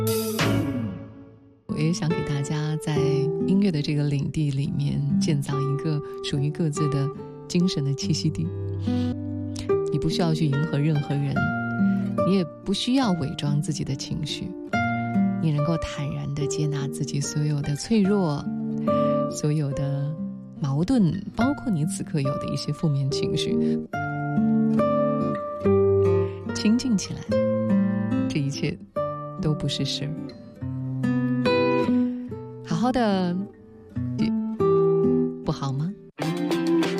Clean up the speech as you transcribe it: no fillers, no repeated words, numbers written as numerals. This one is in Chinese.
我也想给大家在音乐的这个领地里面建造一个属于各自的精神的栖息地。你不需要去迎合任何人，你也不需要伪装自己的情绪，你能够坦然地接纳自己所有的脆弱，所有的矛盾，包括你此刻有的一些负面情绪，清静起来，这一切都不是事儿。好好的不好吗？